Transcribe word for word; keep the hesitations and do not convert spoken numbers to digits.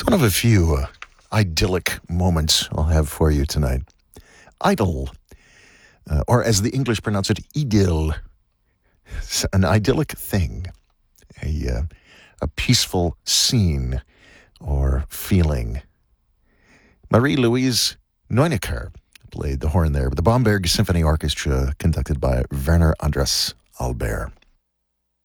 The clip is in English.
It's one of a few uh, idyllic moments I'll have for you tonight. Idyll, uh, or as the English pronounce it, idyll. It's an idyllic thing, a, uh, a peaceful scene or feeling. Marie-Louise Neunecker played the horn there with the Bamberg Symphony Orchestra conducted by Werner Andras Albert.